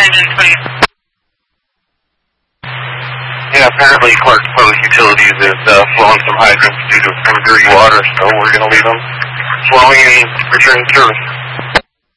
Yeah, apparently Clark Public Utilities is flowing some hydrants due to some dirty water, so we're going to leave them flowing and return service.